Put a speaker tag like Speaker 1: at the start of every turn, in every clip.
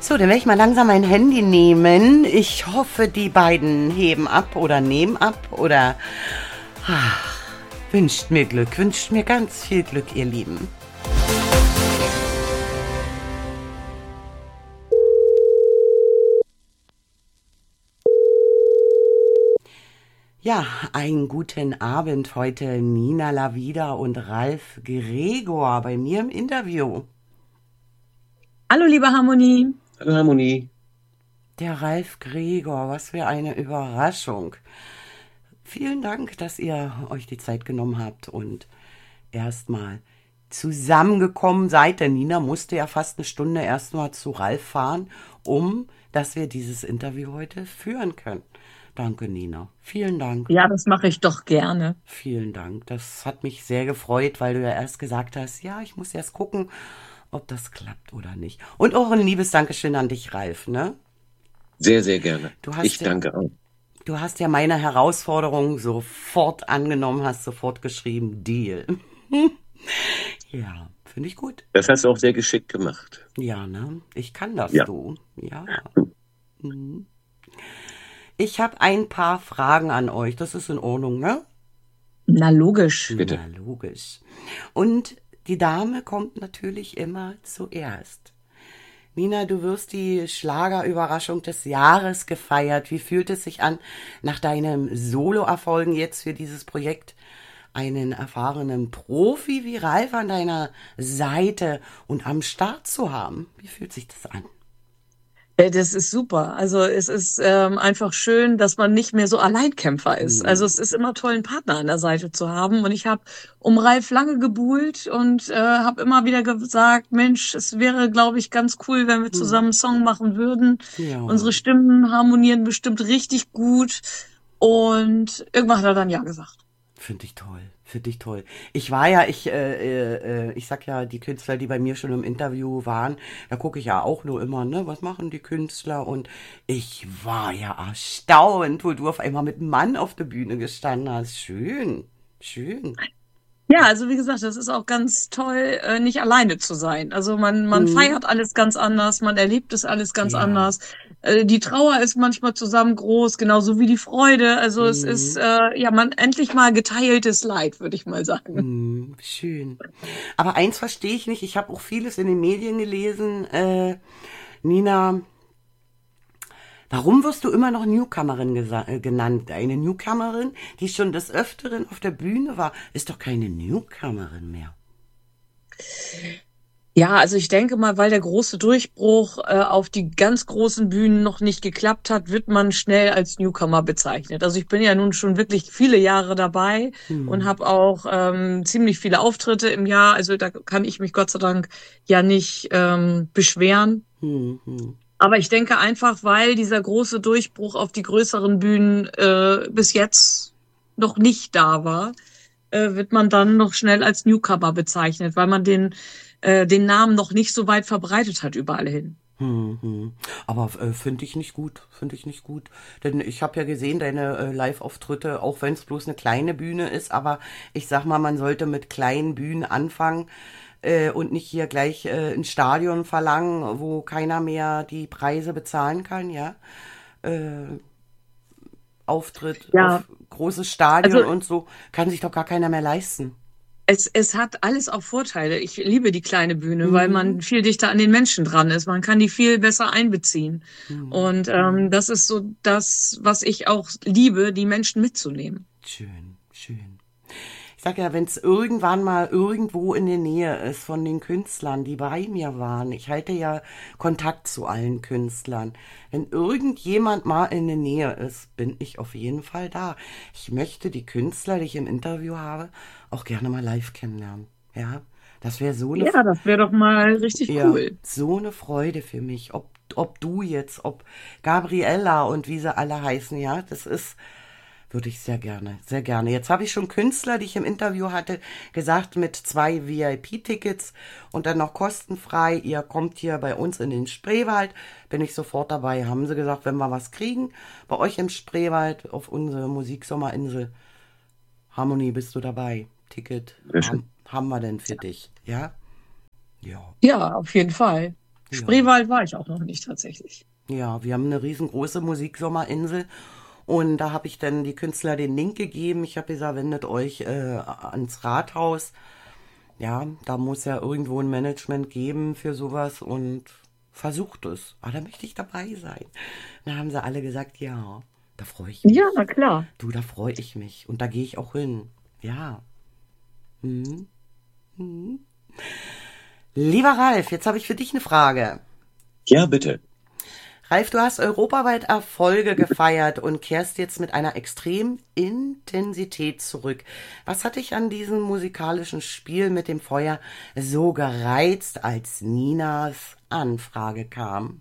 Speaker 1: So, dann werde ich mal langsam mein Handy nehmen. Ich hoffe, die beiden heben ab oder nehmen ab oder wünscht mir Glück, wünscht mir ganz viel Glück, ihr Lieben. Ja, einen guten Abend heute Nina Lavida und Ralf Gregor bei mir im Interview.
Speaker 2: Hallo, liebe Harmonie.
Speaker 3: Hallo Harmonie.
Speaker 1: Der Ralf Gregor, was für eine Überraschung. Vielen Dank, dass ihr euch die Zeit genommen habt und erstmal zusammengekommen seid. Denn Nina musste ja fast eine Stunde erstmal zu Ralf fahren, dass wir dieses Interview heute führen können. Danke, Nina. Vielen Dank.
Speaker 2: Ja, das mache ich doch gerne.
Speaker 1: Vielen Dank. Das hat mich sehr gefreut, weil du ja erst gesagt hast, ja, ich muss erst gucken, ob das klappt oder nicht. Und auch ein liebes Dankeschön an dich, Ralf, ne?
Speaker 3: Sehr, sehr gerne. Ich
Speaker 1: Ja,
Speaker 3: danke auch.
Speaker 1: du hast ja meine Herausforderung sofort angenommen, hast sofort geschrieben, Deal. Ja, finde ich gut.
Speaker 3: Das hast du auch sehr geschickt gemacht.
Speaker 1: Ja, ne? Ich kann das,
Speaker 3: Ja.
Speaker 1: du. Ja. Mhm. Ich habe ein paar Fragen an euch. Das ist in Ordnung, ne?
Speaker 2: Na, logisch.
Speaker 3: Bitte.
Speaker 1: Na, logisch. Und die Dame kommt natürlich immer zuerst. Nina, du wirst die Schlagerüberraschung des Jahres gefeiert. Wie fühlt es sich an, nach deinem Solo-Erfolgen jetzt für dieses Projekt einen erfahrenen Profi wie Ralf an deiner Seite und am Start zu haben? Wie fühlt sich das an?
Speaker 2: Das ist super. Also es ist einfach schön, dass man nicht mehr so Alleinkämpfer ist. Also es ist immer toll, einen Partner an der Seite zu haben. Und ich habe um Ralf lange gebuhlt und habe immer wieder gesagt, Mensch, es wäre, glaube ich, ganz cool, wenn wir zusammen einen Song machen würden.
Speaker 1: Ja.
Speaker 2: Unsere Stimmen harmonieren bestimmt richtig gut. Und irgendwann hat er dann ja gesagt.
Speaker 1: Finde ich toll. Finde ich toll. Ich war ja, ich sag ja, die Künstler, die bei mir schon im Interview waren, da gucke ich ja auch nur immer, ne, was machen die Künstler? Und ich war ja erstaunt, wo du auf einmal mit einem Mann auf der Bühne gestanden hast. Schön, schön.
Speaker 2: Ja, also wie gesagt, das ist auch ganz toll, nicht alleine zu sein. Also man feiert alles ganz anders, man erlebt es alles ganz
Speaker 1: Ja.
Speaker 2: anders. Die Trauer ist manchmal zusammen groß, genauso wie die Freude. Also es ist ja man endlich mal geteiltes Leid, würde ich mal sagen.
Speaker 1: Schön. Aber eins verstehe ich nicht, ich habe auch vieles in den Medien gelesen, Nina, warum wirst du immer noch Newcomerin genannt? Eine Newcomerin, die schon des Öfteren auf der Bühne war, ist doch keine Newcomerin mehr.
Speaker 2: Ja, also ich denke mal, weil der große Durchbruch auf die ganz großen Bühnen noch nicht geklappt hat, wird man schnell als Newcomer bezeichnet. Also ich bin ja nun schon wirklich viele Jahre dabei und habe auch ziemlich viele Auftritte im Jahr. Also da kann ich mich Gott sei Dank ja nicht beschweren. Aber ich denke einfach, weil dieser große Durchbruch auf die größeren Bühnen bis jetzt noch nicht da war, wird man dann noch schnell als Newcomer bezeichnet, weil man den Namen noch nicht so weit verbreitet hat überall hin.
Speaker 1: Aber finde ich nicht gut, finde ich nicht gut. Denn ich habe ja gesehen, deine Live-Auftritte, auch wenn es bloß eine kleine Bühne ist, aber ich sag mal, man sollte mit kleinen Bühnen anfangen und nicht hier gleich ein Stadion verlangen, wo keiner mehr die Preise bezahlen kann, ja. Auftritt
Speaker 2: Ja,
Speaker 1: auf großes Stadion
Speaker 2: also
Speaker 1: und so, kann sich doch gar keiner mehr leisten.
Speaker 2: es hat alles auch Vorteile. Ich liebe die kleine Bühne, weil man viel dichter an den Menschen dran ist. Man kann die viel besser einbeziehen. Und das ist so das, was ich auch liebe, die Menschen mitzunehmen.
Speaker 1: Schön, schön. Ich sag ja, wenn es irgendwann mal irgendwo in der Nähe ist von den Künstlern, die bei mir waren, ich halte ja Kontakt zu allen Künstlern. Wenn irgendjemand mal in der Nähe ist, bin ich auf jeden Fall da. Ich möchte die Künstler, die ich im Interview habe, auch gerne mal live kennenlernen. Ja, das wäre so eine,
Speaker 2: Ja, das wäre doch mal richtig
Speaker 1: ja,
Speaker 2: cool.
Speaker 1: so eine Freude für mich. Ob du jetzt, ob Gabriella und wie sie alle heißen, ja, das ist, würde ich sehr gerne, sehr gerne. Jetzt habe ich schon Künstler, die ich im Interview hatte, gesagt, mit 2 VIP-Tickets und dann noch kostenfrei. Ihr kommt hier bei uns in den Spreewald, bin ich sofort dabei. Haben sie gesagt, wenn wir was kriegen, bei euch im Spreewald, auf unsere Musiksommerinsel, Harmonie, bist du dabei? Ticket
Speaker 3: Sehr schön.
Speaker 1: haben wir denn für dich, ja? Ja.
Speaker 2: Ja, auf jeden Fall. Spreewald war ich auch noch nicht tatsächlich.
Speaker 1: Ja, wir haben eine riesengroße Musiksommerinsel und da habe ich dann die Künstler den Link gegeben. Ich habe gesagt, wendet euch ans Rathaus. Ja, da muss ja irgendwo ein Management geben für sowas und versucht es. Ah, da möchte ich dabei sein. Da haben sie alle gesagt, ja, da freue ich mich.
Speaker 2: Ja, na klar.
Speaker 1: Du, da freue ich mich und da gehe ich auch hin. Ja. Hm. Hm. Lieber Ralf, jetzt habe ich für dich eine Frage.
Speaker 3: Ja, bitte.
Speaker 1: Ralf, du hast europaweit Erfolge gefeiert und kehrst jetzt mit einer extremen Intensität zurück. Was hat dich an diesem musikalischen Spiel mit dem Feuer so gereizt, als Ninas Anfrage kam?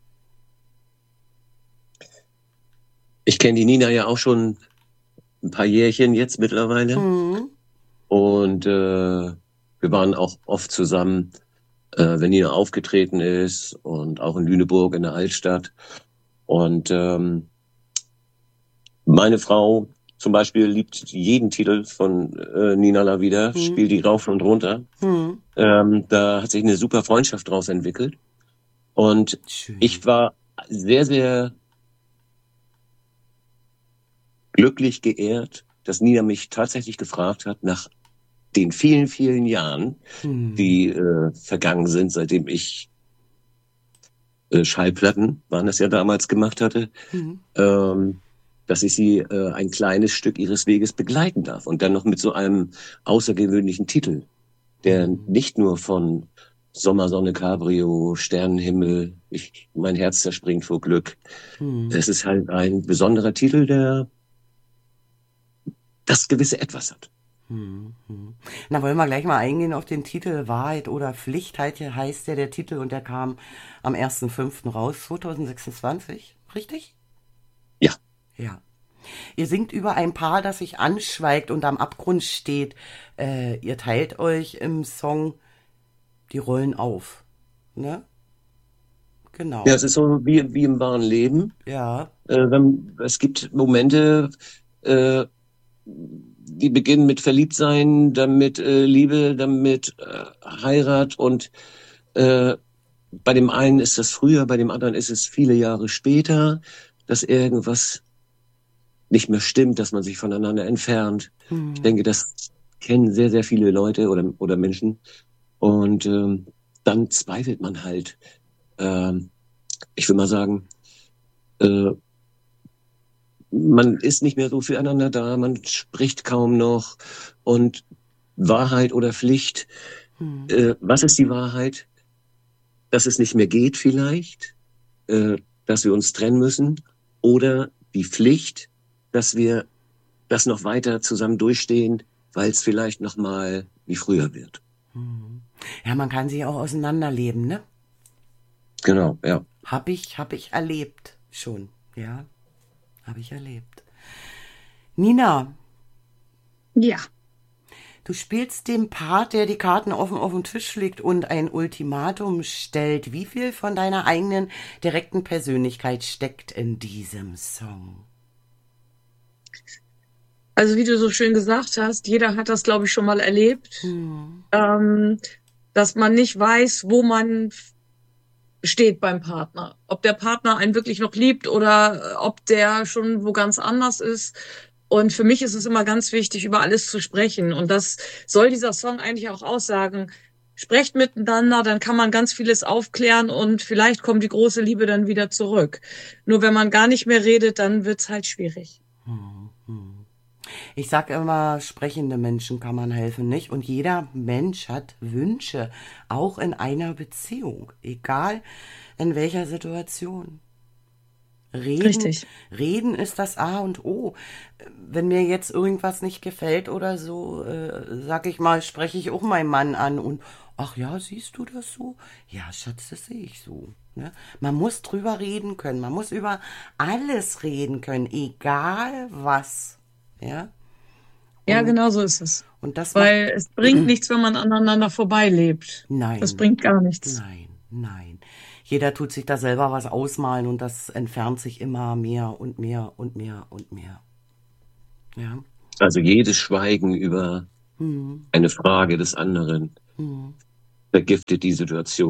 Speaker 3: Ich kenne die Nina ja auch schon ein paar Jährchen jetzt mittlerweile. Und wir waren auch oft zusammen, wenn Nina aufgetreten ist und auch in Lüneburg in der Altstadt. Und meine Frau zum Beispiel liebt jeden Titel von Nina Lavida, spielt die rauf und runter. Da hat sich eine super Freundschaft draus entwickelt. Und
Speaker 1: Schön.
Speaker 3: ich war sehr, sehr glücklich geehrt, dass Nina mich tatsächlich gefragt hat, nach den vielen, vielen Jahren, die vergangen sind, seitdem ich Schallplatten, waren das ja damals, gemacht hatte, dass ich sie ein kleines Stück ihres Weges begleiten darf. Und dann noch mit so einem außergewöhnlichen Titel, der nicht nur von Sommersonne, Cabrio, Sternenhimmel, mein Herz zerspringt vor Glück. Es ist halt ein besonderer Titel, der das gewisse Etwas hat.
Speaker 1: Na, wollen wir gleich mal eingehen auf den Titel Wahrheit oder Pflicht, heißt der Titel und der kam am 1.5. raus, 2026, richtig?
Speaker 3: Ja.
Speaker 1: Ja. Ihr singt über ein Paar, das sich anschweigt und am Abgrund steht. Ihr teilt euch im Song die Rollen auf, ne? Genau.
Speaker 3: Ja, es ist so wie im wahren Leben.
Speaker 1: Ja.
Speaker 3: Es gibt Momente, die beginnen mit Verliebtsein, dann mit Liebe, dann mit Heirat und bei dem einen ist das früher, bei dem anderen ist es viele Jahre später, dass irgendwas nicht mehr stimmt, dass man sich voneinander entfernt. Ich denke, das kennen sehr, sehr viele Leute oder Menschen. Und dann zweifelt man halt. Ich will mal sagen, man ist nicht mehr so füreinander da, man spricht kaum noch. Und Wahrheit oder Pflicht, was ist die Wahrheit? Dass es nicht mehr geht vielleicht, dass wir uns trennen müssen, oder die Pflicht, dass wir das noch weiter zusammen durchstehen, weil es vielleicht noch mal wie früher wird.
Speaker 1: Ja, man kann sich auch auseinanderleben, ne?
Speaker 3: Genau, ja.
Speaker 1: Hab ich erlebt schon, ja. Habe ich erlebt. Nina.
Speaker 2: Ja.
Speaker 1: Du spielst den Part, der die Karten offen auf den Tisch legt und ein Ultimatum stellt. Wie viel von deiner eigenen direkten Persönlichkeit steckt in diesem Song?
Speaker 2: Also wie du so schön gesagt hast, jeder hat das, glaube ich, schon mal erlebt, dass man nicht weiß, wo man steht beim Partner. Ob der Partner einen wirklich noch liebt oder ob der schon wo ganz anders ist. Und für mich ist es immer ganz wichtig, über alles zu sprechen. Und das soll dieser Song eigentlich auch aussagen. Sprecht miteinander, dann kann man ganz vieles aufklären und vielleicht kommt die große Liebe dann wieder zurück. Nur wenn man gar nicht mehr redet, dann wird's halt schwierig.
Speaker 1: Ich sag immer, sprechende Menschen kann man helfen, nicht? Und jeder Mensch hat Wünsche, auch in einer Beziehung, egal in welcher Situation.
Speaker 2: Richtig.
Speaker 1: Reden ist das A und O. Wenn mir jetzt irgendwas nicht gefällt oder so, sag ich mal, spreche ich auch meinen Mann an und, ach ja, siehst du das so? Ja, Schatz, das sehe ich so. Ne? Man muss drüber reden können, man muss über alles reden können, egal was. Ja?
Speaker 2: Ja, genau so ist es.
Speaker 1: Und das
Speaker 2: Weil es bringt nichts, wenn man aneinander vorbeilebt.
Speaker 1: Nein.
Speaker 2: Das bringt gar nichts.
Speaker 1: Nein. Jeder tut sich da selber was ausmalen und das entfernt sich immer mehr und mehr und mehr und mehr. Ja.
Speaker 3: Also jedes Schweigen über eine Frage des anderen vergiftet die Situation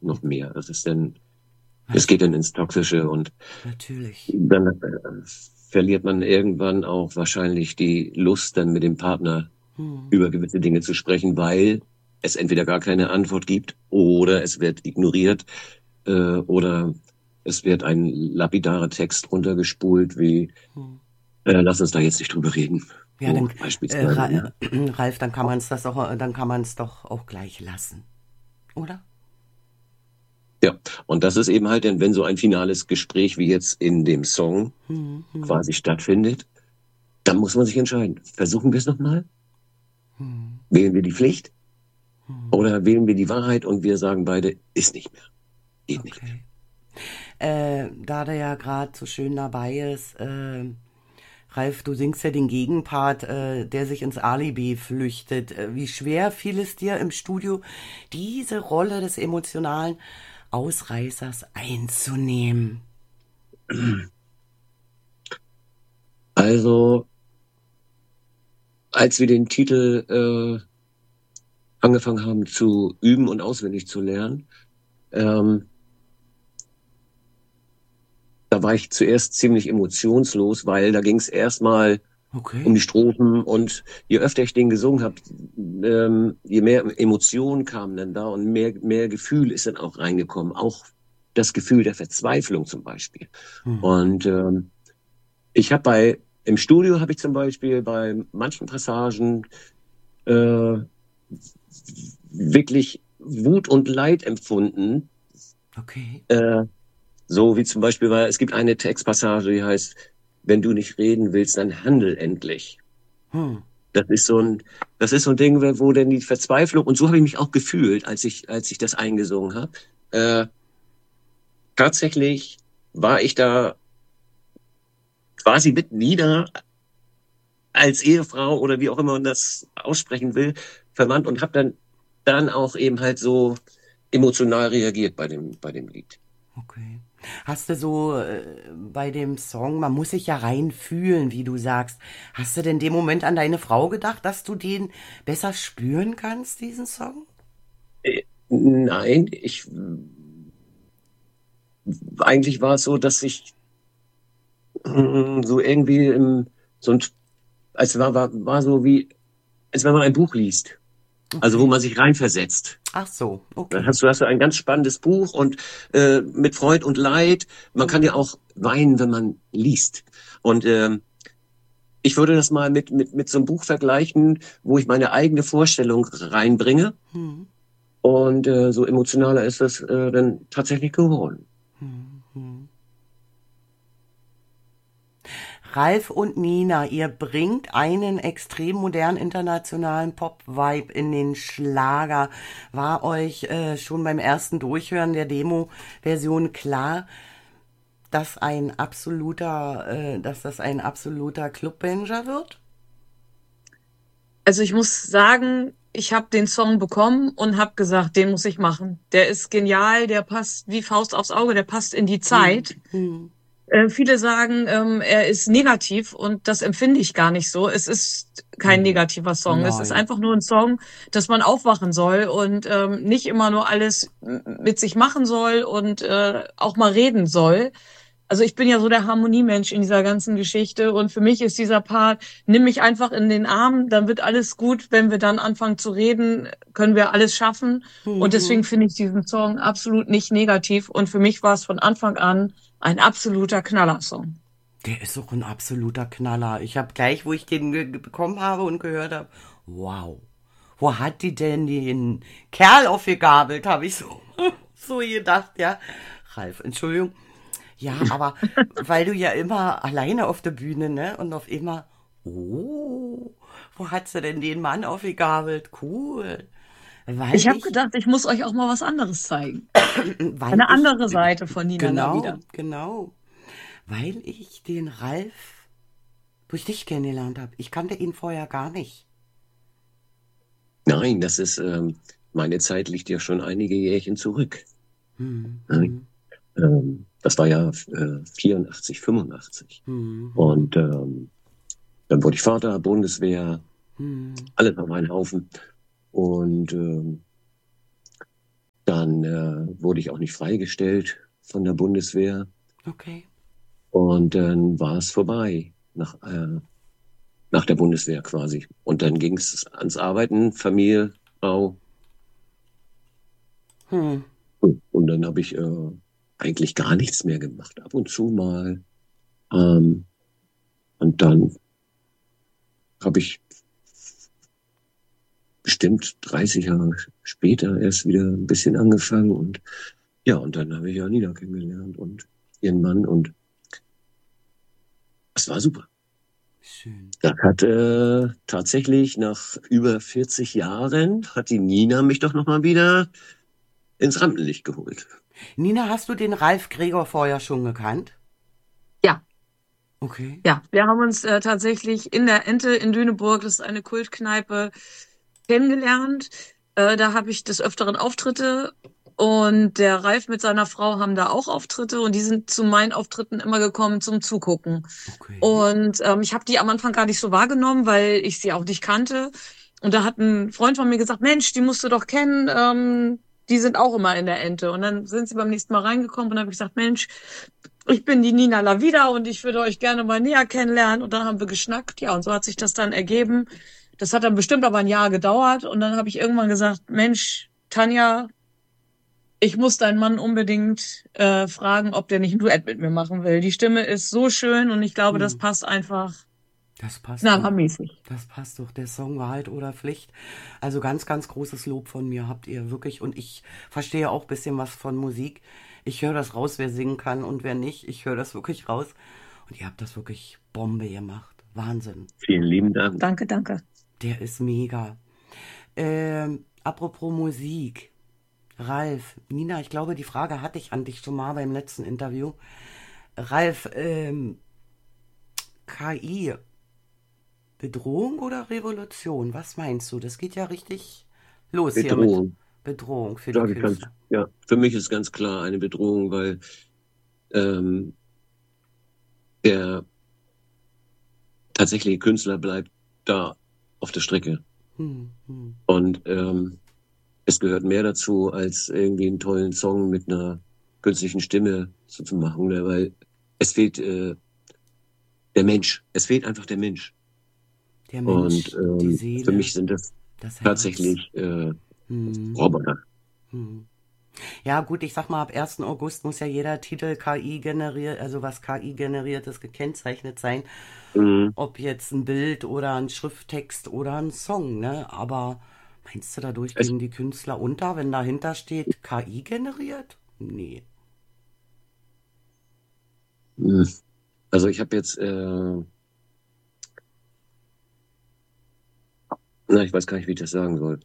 Speaker 3: noch mehr. Es geht dann ins Toxische und
Speaker 1: Natürlich.
Speaker 3: dann verliert man irgendwann auch wahrscheinlich die Lust, dann mit dem Partner über gewisse Dinge zu sprechen, weil es entweder gar keine Antwort gibt oder es wird ignoriert oder es wird ein lapidarer Text runtergespult wie lass uns da jetzt nicht drüber reden.
Speaker 1: Ja, dann,
Speaker 3: beispielsweise.
Speaker 1: Ralf, dann kann man es doch auch gleich lassen, oder?
Speaker 3: Ja, und das ist eben halt, denn wenn so ein finales Gespräch wie jetzt in dem Song quasi stattfindet, dann muss man sich entscheiden. Versuchen wir es nochmal? Wählen wir die Pflicht? Oder wählen wir die Wahrheit und wir sagen beide, ist nicht mehr. Geht nicht mehr.
Speaker 1: Da der ja gerade so schön dabei ist, Ralf, du singst ja den Gegenpart, der sich ins Alibi flüchtet. Wie schwer fiel es dir im Studio, diese Rolle des emotionalen Ausreißers einzunehmen?
Speaker 3: Also, als wir den Titel angefangen haben zu üben und auswendig zu lernen, da war ich zuerst ziemlich emotionslos, weil da ging es erstmal um die Strophen und je öfter ich den gesungen habe, je mehr Emotionen kamen dann da und mehr Gefühl ist dann auch reingekommen. Auch das Gefühl der Verzweiflung zum Beispiel. Und im Studio habe ich zum Beispiel bei manchen Passagen wirklich Wut und Leid empfunden. So wie zum Beispiel, weil es gibt eine Textpassage, die heißt, wenn du nicht reden willst, dann handel endlich. Das ist so ein Ding, wo dann die Verzweiflung, und so habe ich mich auch gefühlt, als ich das eingesungen habe. Tatsächlich war ich da quasi mit nieder als Ehefrau oder wie auch immer man das aussprechen will, verwandt und habe dann auch eben halt so emotional reagiert bei dem Lied.
Speaker 1: Okay. Hast du so bei dem Song, man muss sich ja reinfühlen, wie du sagst, hast du denn in dem Moment an deine Frau gedacht, dass du den besser spüren kannst, diesen Song?
Speaker 3: Nein, eigentlich war es so, dass ich so irgendwie war so wie, als wenn man ein Buch liest. Also wo man sich reinversetzt.
Speaker 1: Ach so, okay.
Speaker 3: Dann hast du ein ganz spannendes Buch und mit Freud und Leid. Man kann ja auch weinen, wenn man liest. Und ich würde das mal mit so einem Buch vergleichen, wo ich meine eigene Vorstellung reinbringe. Und so emotionaler ist das dann tatsächlich geworden.
Speaker 1: Ralf und Nina, ihr bringt einen extrem modernen internationalen Pop-Vibe in den Schlager. War euch schon beim ersten Durchhören der Demo-Version klar, dass das ein absoluter Clubbanger wird?
Speaker 2: Also ich muss sagen, ich habe den Song bekommen und habe gesagt, den muss ich machen. Der ist genial, der passt wie Faust aufs Auge, der passt in die Zeit. Viele sagen, er ist negativ und das empfinde ich gar nicht so. Es ist kein negativer Song.
Speaker 1: Nein.
Speaker 2: Es ist einfach nur ein Song, dass man aufwachen soll und nicht immer nur alles mit sich machen soll und auch mal reden soll. Also ich bin ja so der Harmoniemensch in dieser ganzen Geschichte und für mich ist dieser Part, nimm mich einfach in den Arm, dann wird alles gut. Wenn wir dann anfangen zu reden, können wir alles schaffen. Und deswegen finde ich diesen Song absolut nicht negativ und für mich war es von Anfang an ein absoluter Knallersong.
Speaker 1: Der ist auch ein absoluter Knaller. Ich habe gleich, wo ich den bekommen habe und gehört habe, wow, wo hat die denn den Kerl aufgegabelt, habe ich so gedacht, ja. Ralf, Entschuldigung. Ja, aber weil du ja immer alleine auf der Bühne, ne? Und auf immer, wo hat sie denn den Mann aufgegabelt? Cool.
Speaker 2: Ich habe gedacht, ich muss euch auch mal was anderes zeigen. Eine andere Seite von Nina wieder.
Speaker 1: Genau. Weil ich den Ralf durch dich kennengelernt habe. Ich kannte ihn vorher gar nicht.
Speaker 3: Nein, das ist, meine Zeit liegt ja schon einige Jährchen zurück. Das war ja 84, 85. Und dann wurde ich Vater, Bundeswehr, alles auf einen Haufen. Und Dann wurde ich auch nicht freigestellt von der Bundeswehr.
Speaker 1: Okay.
Speaker 3: Und dann war es vorbei nach der Bundeswehr quasi. Und dann ging es ans Arbeiten, Familie, Frau. Und dann habe ich eigentlich gar nichts mehr gemacht. Ab und zu mal. Und dann habe ich bestimmt 30 Jahre später erst wieder ein bisschen angefangen. Und ja, und dann habe ich Janina kennengelernt und ihren Mann. Und das war super.
Speaker 1: Schön.
Speaker 3: Das hat tatsächlich nach über 40 Jahren hat die Nina mich doch nochmal wieder ins Rampenlicht geholt.
Speaker 1: Nina, hast du den Ralf Gregor vorher schon gekannt?
Speaker 2: Ja,
Speaker 1: Okay.
Speaker 2: ja. Wir haben uns tatsächlich in der Ente in Lüneburg, das ist eine Kultkneipe, kennengelernt. Da habe ich des Öfteren Auftritte und der Ralf mit seiner Frau haben da auch Auftritte und die sind zu meinen Auftritten immer gekommen zum Zugucken.
Speaker 1: Okay.
Speaker 2: Und ich habe die am Anfang gar nicht so wahrgenommen, weil ich sie auch nicht kannte. Und da hat ein Freund von mir gesagt, Mensch, die musst du doch kennen, die sind auch immer in der Ente. Und dann sind sie beim nächsten Mal reingekommen und dann habe ich gesagt, Mensch, ich bin die Nina Lavida und ich würde euch gerne mal näher kennenlernen. Und dann haben wir geschnackt, ja, und so hat sich das dann ergeben. Das hat dann bestimmt aber ein Jahr gedauert und dann habe ich irgendwann gesagt, Mensch, Tanja, ich muss deinen Mann unbedingt fragen, ob der nicht ein Duett mit mir machen will. Die Stimme ist so schön und ich glaube, das passt einfach
Speaker 1: Das passt doch.
Speaker 2: knallermäßig.
Speaker 1: Das passt doch. Der Song Wahrheit oder Pflicht. Also ganz, ganz großes Lob von mir habt ihr wirklich. Und ich verstehe auch ein bisschen was von Musik. Ich höre das raus, wer singen kann und wer nicht. Ich höre das wirklich raus. Und ihr habt das wirklich Bombe gemacht. Wahnsinn.
Speaker 3: Vielen lieben Dank.
Speaker 2: Danke, danke.
Speaker 1: Der ist mega. Apropos Musik. Ralf, Nina, ich glaube, die Frage hatte ich an dich schon mal beim letzten Interview. Ralf, KI, Bedrohung oder Revolution? Was meinst du? Das geht ja richtig los hier mit
Speaker 3: Bedrohung.
Speaker 1: Bedrohung für die
Speaker 3: Sag ich ganz,
Speaker 1: Künstler.
Speaker 3: ja, für mich ist ganz klar eine Bedrohung, weil ähm, der tatsächliche Künstler bleibt da auf der Strecke. Und es gehört mehr dazu, als irgendwie einen tollen Song mit einer künstlichen Stimme zu machen, ne? Weil es fehlt der Mensch. Es fehlt einfach der Mensch.
Speaker 1: Der Mensch,
Speaker 3: Und
Speaker 1: die
Speaker 3: für
Speaker 1: Seele,
Speaker 3: mich sind das
Speaker 1: das Herz.
Speaker 3: tatsächlich Roboter.
Speaker 1: Ja, gut, ich sag mal, ab 1. August muss ja jeder Titel KI generiert, also was KI generiert ist, gekennzeichnet sein. Ob jetzt ein Bild oder ein Schrifttext oder ein Song, ne? Aber meinst du, dadurch gehen die Künstler unter, wenn dahinter steht KI generiert? Nee.
Speaker 3: Also ich habe jetzt, ich weiß gar nicht, wie ich das sagen soll.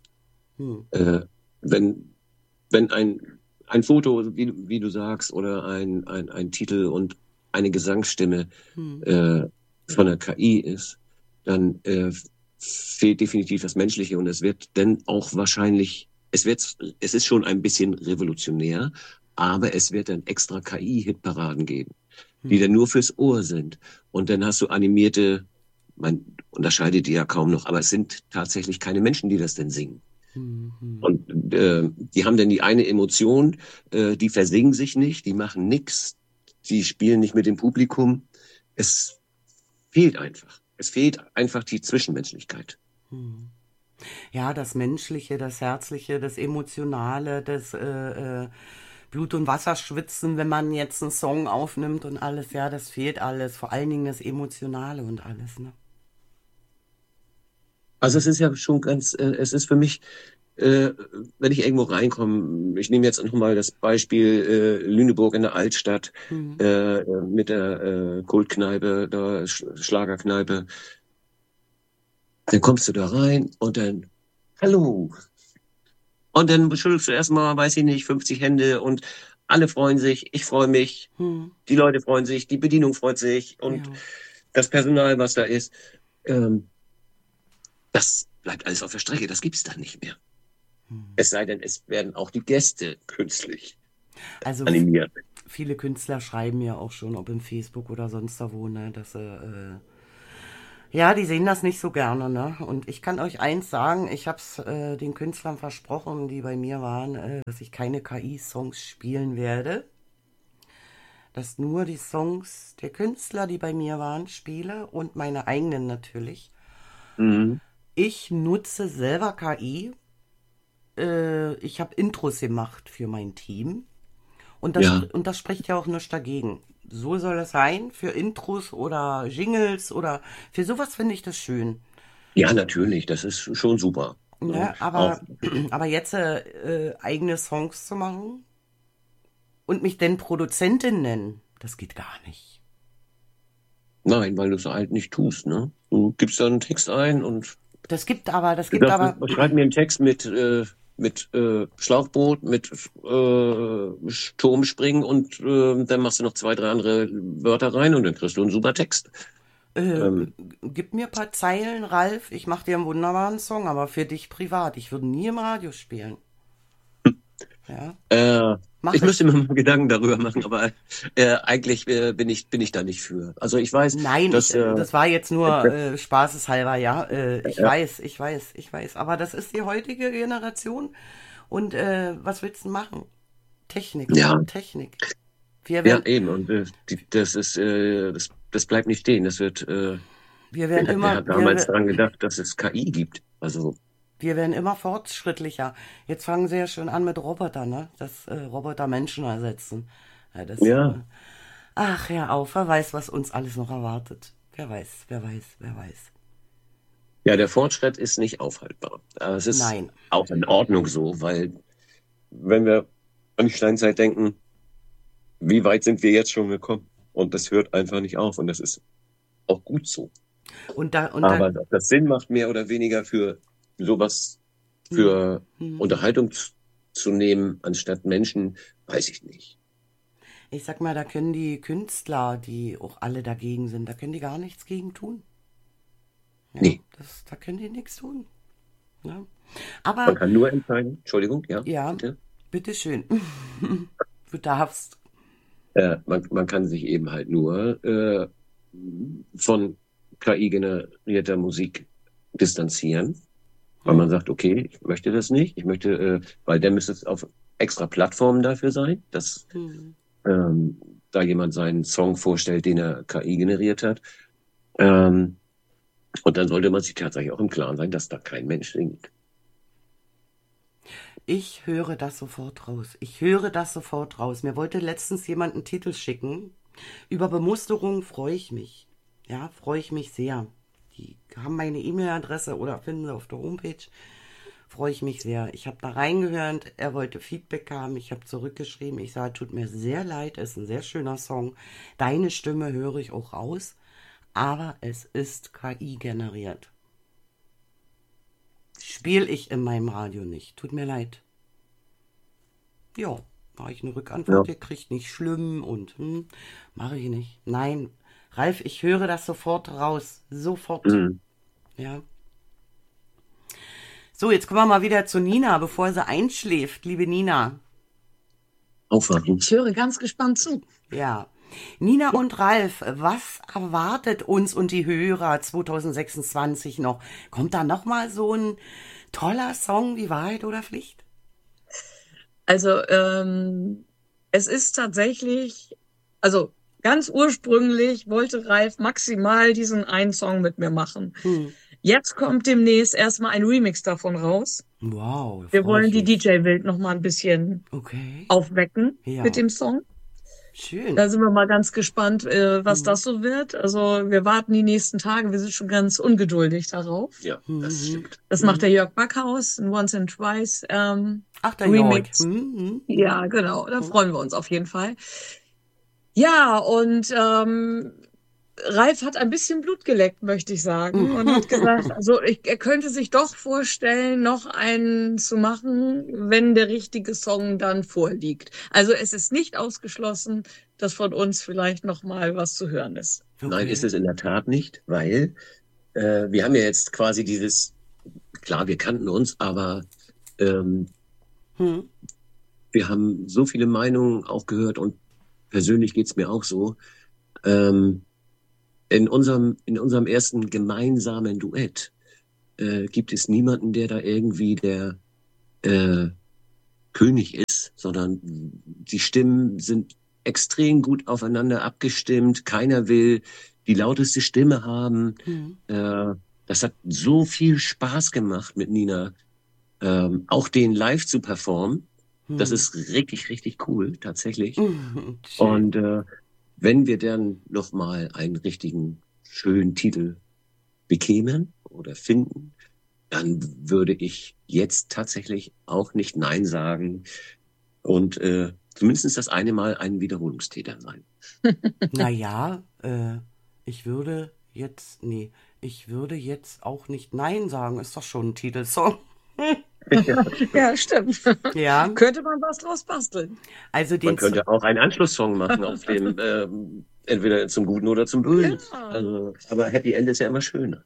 Speaker 3: Wenn ein Foto, wie du sagst, oder ein Titel und eine Gesangsstimme von der KI ist, dann fehlt definitiv das Menschliche und es wird dann auch wahrscheinlich, es ist schon ein bisschen revolutionär, aber es wird dann extra KI-Hitparaden geben, die dann nur fürs Ohr sind. Und dann hast du animierte, man unterscheidet die ja kaum noch, aber es sind tatsächlich keine Menschen, die das denn singen. Und die haben dann die eine Emotion, die versingen sich nicht, die machen nix, die spielen nicht mit dem Publikum. Es fehlt einfach. Es fehlt einfach die Zwischenmenschlichkeit.
Speaker 1: Ja, das Menschliche, das Herzliche, das Emotionale, das Blut- und Wasserschwitzen, wenn man jetzt einen Song aufnimmt und alles, ja, das fehlt alles. Vor allen Dingen das Emotionale und alles, ne?
Speaker 3: Also es ist ja schon ganz, es ist für mich, wenn ich irgendwo reinkomme, ich nehme jetzt nochmal das Beispiel Lüneburg in der Altstadt mit der Kultkneipe, der Schlagerkneipe. Dann kommst du da rein und dann, hallo. Und dann schüttelst du erstmal, weiß ich nicht, 50 Hände und alle freuen sich, ich freue mich, die Leute freuen sich, die Bedienung freut sich und das Personal, was da ist. Das bleibt alles auf der Strecke, das gibt's dann nicht mehr. Es sei denn, es werden auch die Gäste künstlich animiert.
Speaker 1: Viele Künstler schreiben ja auch schon, ob im Facebook oder sonst da wo, ne, dass sie Ja, die sehen das nicht so gerne, ne? Und ich kann euch eins sagen, ich habe es den Künstlern versprochen, die bei mir waren, dass ich keine KI-Songs spielen werde. Dass nur die Songs der Künstler, die bei mir waren, spiele und meine eigenen natürlich.
Speaker 3: Mhm.
Speaker 1: Ich nutze selber KI. Ich habe Intros gemacht für mein Team.
Speaker 3: Ja,
Speaker 1: Und das spricht ja auch nichts dagegen. So soll es sein, für Intros oder Jingles oder für sowas finde ich das schön.
Speaker 3: ja, natürlich, das ist schon super. Ne?
Speaker 1: Ne?
Speaker 3: Auch,
Speaker 1: Aber jetzt eigene Songs zu machen und mich denn Produzentin nennen, das geht gar nicht.
Speaker 3: nein, weil du es halt nicht tust, ne? Du gibst da einen Text ein und
Speaker 1: Das
Speaker 3: du
Speaker 1: gibt
Speaker 3: sagst,
Speaker 1: aber,
Speaker 3: schreib mir einen Text mit Schlauchboot, mit Turmspringen und dann machst du noch zwei, drei andere Wörter rein und dann kriegst du einen super Text.
Speaker 1: äh,
Speaker 3: Ähm,
Speaker 1: gib mir ein paar Zeilen, Ralf, ich mache dir einen wunderbaren Song, aber für dich privat. Ich würde nie im Radio spielen. Ja,
Speaker 3: Äh,
Speaker 1: mach
Speaker 3: ich müsste
Speaker 1: ich.
Speaker 3: mir mal Gedanken darüber machen, aber eigentlich bin ich da nicht für. Also ich weiß,
Speaker 1: Nein,
Speaker 3: dass
Speaker 1: das war jetzt nur spaßeshalber, ja.
Speaker 3: ja,
Speaker 1: Ich weiß. Aber das ist die heutige Generation. Und was willst du machen? Technik,
Speaker 3: ja,
Speaker 1: Technik. Wir
Speaker 3: ja
Speaker 1: werden,
Speaker 3: eben und das bleibt nicht stehen.
Speaker 1: wir werden
Speaker 3: Wer
Speaker 1: immer,
Speaker 3: hat damals daran gedacht, dass es KI gibt? Also
Speaker 1: wir werden immer fortschrittlicher. Jetzt fangen sie ja schon an mit Robotern, ne? Dass Roboter Menschen ersetzen. Ja,
Speaker 3: ja,
Speaker 1: ach, hör auf, wer weiß, was uns alles noch erwartet. Wer weiß.
Speaker 3: ja, der Fortschritt ist nicht aufhaltbar. Aber es ist
Speaker 1: Nein.
Speaker 3: auch in Ordnung so, weil wenn wir an die Steinzeit denken, wie weit sind wir jetzt schon gekommen? Und das hört einfach nicht auf und das ist auch gut so.
Speaker 1: Und da,
Speaker 3: Aber ob das Sinn macht, mehr oder weniger für sowas,
Speaker 1: hm,
Speaker 3: für
Speaker 1: hm.
Speaker 3: Unterhaltung zu nehmen, anstatt Menschen, weiß ich nicht.
Speaker 1: Ich sag mal, da können die Künstler, die auch alle dagegen sind, da können die gar nichts gegen tun. Ja,
Speaker 3: Nee,
Speaker 1: da können die nichts tun. Ja.
Speaker 3: man
Speaker 1: Aber
Speaker 3: kann nur entscheiden, Entschuldigung, ja,
Speaker 1: ja,
Speaker 3: bitte.
Speaker 1: bitteschön. Du darfst.
Speaker 3: Man kann sich eben halt nur von KI-generierter Musik distanzieren, weil man
Speaker 1: Hm,
Speaker 3: sagt, okay, ich möchte das nicht, weil dann müsste es auf extra Plattformen dafür sein, dass
Speaker 1: hm.
Speaker 3: ähm, da jemand seinen Song vorstellt, den er KI generiert hat. Ähm, und dann sollte man sich tatsächlich auch im Klaren sein, dass da kein Mensch singt.
Speaker 1: Ich höre das sofort raus. Ich höre das sofort raus. Mir wollte letztens jemand einen Titel schicken. Über Bemusterung freue ich mich. Ja, freue ich mich sehr. Die haben meine E-Mail-Adresse oder finden sie auf der Homepage. Freue ich mich sehr. Ich habe da reingehört. Er wollte Feedback haben. Ich habe zurückgeschrieben. Ich sage, tut mir sehr leid. Ist ein sehr schöner Song. Deine Stimme höre ich auch raus. Aber es ist KI generiert. Spiele ich in meinem Radio nicht. Tut mir leid. Ja, habe ich eine
Speaker 3: Ja.
Speaker 1: Rückantwort gekriegt, nicht schlimm und mache ich nicht. Nein, Ralf, ich höre das sofort raus. Sofort.
Speaker 3: Mhm.
Speaker 1: Ja. So, jetzt kommen wir mal wieder zu Nina, bevor sie einschläft, liebe Nina.
Speaker 3: Aufwachen.
Speaker 2: Ich höre ganz gespannt zu.
Speaker 1: Ja. Nina und Ralf, was erwartet uns und die Hörer 2026 noch? Kommt da noch mal so ein toller Song wie Wahrheit oder Pflicht?
Speaker 2: Also es ist tatsächlich, also ganz ursprünglich wollte Ralf maximal diesen einen Song mit mir machen.
Speaker 1: Hm.
Speaker 2: Jetzt kommt demnächst erstmal ein Remix davon raus.
Speaker 1: Wow, da
Speaker 2: Wir
Speaker 1: freue
Speaker 2: wollen
Speaker 1: ich
Speaker 2: die
Speaker 1: mich.
Speaker 2: DJ-Welt noch mal ein bisschen
Speaker 1: Okay.
Speaker 2: aufwecken mit
Speaker 1: Ja,
Speaker 2: dem Song.
Speaker 1: schön.
Speaker 2: Da sind wir mal ganz gespannt, was
Speaker 1: Hm.
Speaker 2: das so wird. Also wir warten die nächsten Tage. Wir sind schon ganz ungeduldig darauf.
Speaker 3: Ja, das
Speaker 1: Mhm.
Speaker 3: stimmt.
Speaker 2: Das macht der Jörg Backhaus, ein Once and Twice
Speaker 1: Ach, der Jörg.
Speaker 2: Remix. Ja, genau. Da
Speaker 1: Hm.
Speaker 2: freuen wir uns auf jeden Fall. Ja, und Ralf hat ein bisschen Blut geleckt, möchte ich sagen, und hat gesagt, also er könnte sich doch vorstellen, noch einen zu machen, wenn der richtige Song dann vorliegt. Also es ist nicht ausgeschlossen, dass von uns vielleicht noch mal was zu hören ist.
Speaker 3: Nein, ist
Speaker 1: Okay.
Speaker 3: es in der Tat nicht, weil wir haben ja jetzt quasi klar, wir kannten uns, aber ähm,
Speaker 1: Hm.
Speaker 3: wir haben so viele Meinungen auch gehört und persönlich geht's mir auch so. Ähm, in unserem ersten gemeinsamen Duett gibt es niemanden, der da irgendwie der König ist, sondern die Stimmen sind extrem gut aufeinander abgestimmt. Keiner will die lauteste Stimme haben. Das hat so viel Spaß gemacht mit Nina, auch den live zu performen. Das ist richtig, richtig cool, tatsächlich.
Speaker 1: Schön.
Speaker 3: Und wenn wir dann nochmal einen richtigen, schönen Titel bekämen oder finden, dann würde ich jetzt tatsächlich auch nicht Nein sagen und zumindest das eine Mal ein Wiederholungstäter sein.
Speaker 1: Naja, ich würde jetzt auch nicht Nein sagen. Ist doch schon ein Titelsong.
Speaker 2: Ja, stimmt.
Speaker 1: Ja,
Speaker 2: Könnte man was draus basteln.
Speaker 1: also
Speaker 3: Man könnte auch einen Anschlusssong machen auf dem entweder zum Guten oder zum Bösen.
Speaker 2: Ja.
Speaker 3: Also, aber Happy End ist ja immer schöner.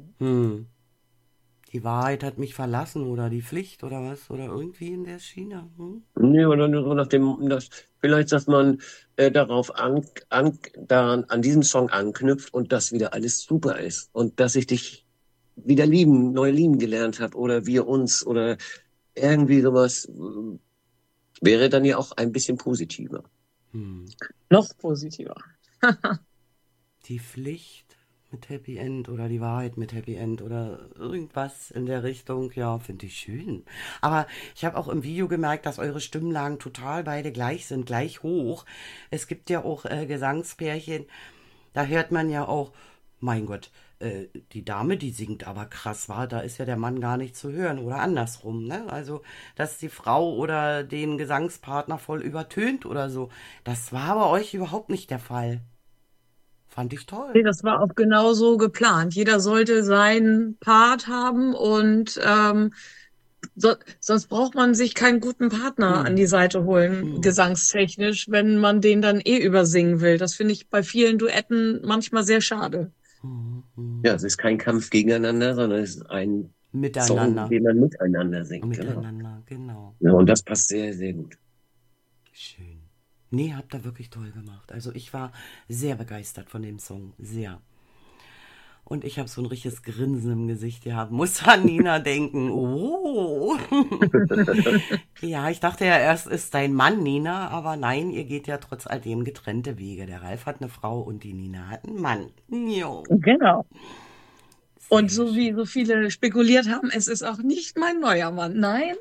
Speaker 1: Die Wahrheit hat mich verlassen oder die Pflicht oder was? Oder irgendwie in der Schiene.
Speaker 3: Nee, oder nur so nach dem, vielleicht, dass man darauf daran, an diesem Song anknüpft und das wieder alles super ist und dass ich dich wieder neu lieben gelernt habe oder wir uns oder irgendwie sowas wäre dann ja auch ein bisschen positiver.
Speaker 2: Noch positiver.
Speaker 1: Die Pflicht mit Happy End oder die Wahrheit mit Happy End oder irgendwas in der Richtung, ja, finde ich schön. Aber ich habe auch im Video gemerkt, dass eure Stimmlagen total beide gleich sind, gleich hoch. Es gibt ja auch Gesangspärchen, da hört man ja auch, mein Gott, die Dame, die singt aber krass, war, da ist ja der Mann gar nicht zu hören oder andersrum, ne? Also, dass die Frau oder den Gesangspartner voll übertönt oder so. Das war bei euch überhaupt nicht der Fall. Fand ich toll.
Speaker 2: Nee, das war auch genau so geplant. Jeder sollte seinen Part haben und sonst braucht man sich keinen guten Partner an die Seite holen, gesangstechnisch, wenn man den dann übersingen will. Das finde ich bei vielen Duetten manchmal sehr schade.
Speaker 3: Ja, es ist kein Kampf gegeneinander, sondern es ist ein
Speaker 1: Miteinander.
Speaker 3: Song, den man miteinander singt. Genau.
Speaker 1: Miteinander, genau.
Speaker 3: Ja, und das passt sehr, sehr gut.
Speaker 1: Schön. Nee, habt ihr wirklich toll gemacht. Also ich war sehr begeistert von dem Song. Sehr. Und ich habe so ein richtiges Grinsen im Gesicht gehabt. Muss an Nina denken. Oh. Ja, ich dachte ja erst, ist dein Mann Nina, aber nein, ihr geht ja trotz alledem getrennte Wege. Der Ralf hat eine Frau und die Nina hat einen Mann. Jo.
Speaker 2: Genau. Und
Speaker 1: Sehr
Speaker 2: so wie so viele spekuliert haben, es ist auch nicht mein neuer Mann. Nein.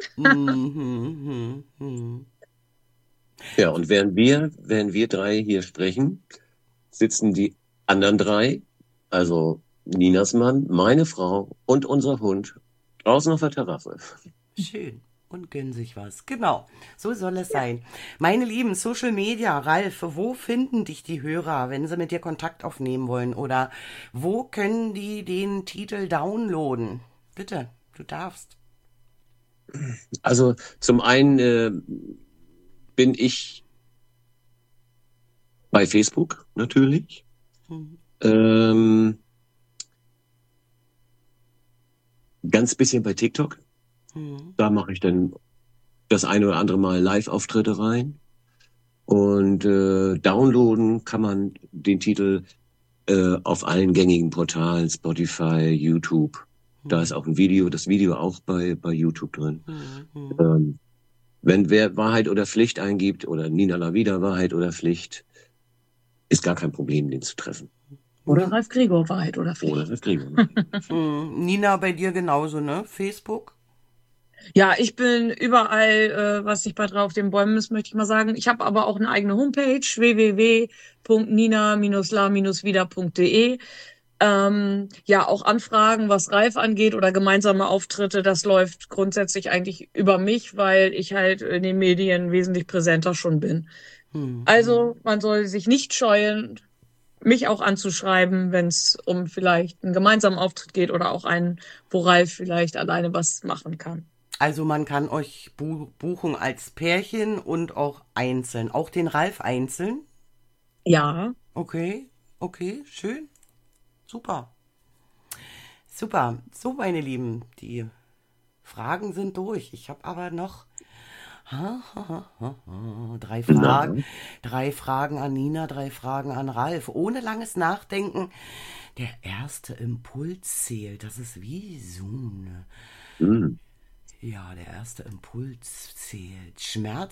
Speaker 3: Ja, und während wir drei hier sprechen, sitzen die anderen drei, also Ninas Mann, meine Frau und unser Hund draußen auf der Terrasse.
Speaker 1: Schön. Und gönnen sich was. Genau. So soll es sein. Meine Lieben, Social Media, Ralf, wo finden dich die Hörer, wenn sie mit dir Kontakt aufnehmen wollen? Oder wo können die den Titel downloaden? Bitte, du darfst.
Speaker 3: Also zum einen bin ich bei Facebook natürlich. Ganz bisschen bei TikTok. Da mache ich dann das eine oder andere Mal Live-Auftritte rein. Und downloaden kann man den Titel auf allen gängigen Portalen, Spotify, YouTube. Da ist auch das Video auch bei YouTube drin. Wenn wer Wahrheit oder Pflicht eingibt oder Nina Lavida Wahrheit oder Pflicht, ist gar kein Problem, den zu treffen.
Speaker 2: Oder Ralf Gregor, Wahrheit oder Pflicht.
Speaker 3: Oder das kriegen
Speaker 1: Nina, bei dir genauso, ne? Facebook?
Speaker 2: Ja, ich bin überall, was sich bei drei auf den Bäumen ist, möchte ich mal sagen. Ich habe aber auch eine eigene Homepage, www.nina-la-wieder.de. Ja, auch Anfragen, was Ralf angeht oder gemeinsame Auftritte, das läuft grundsätzlich eigentlich über mich, weil ich halt in den Medien wesentlich präsenter schon bin. Also man soll sich nicht scheuen, mich auch anzuschreiben, wenn es um vielleicht einen gemeinsamen Auftritt geht oder auch einen, wo Ralf vielleicht alleine was machen kann.
Speaker 1: Also man kann euch buchen als Pärchen und auch einzeln. Auch den Ralf einzeln?
Speaker 2: Ja.
Speaker 1: Okay, schön. Super. Super. So, meine Lieben, die Fragen sind durch. Ich habe aber noch Drei
Speaker 3: Na,
Speaker 1: Fragen, 3 Fragen an Nina, 3 Fragen an Ralf. Ohne langes Nachdenken. Der erste Impuls zählt. Das ist wie so eine.
Speaker 3: hm.
Speaker 1: Ja, der erste Impuls zählt. Schmerz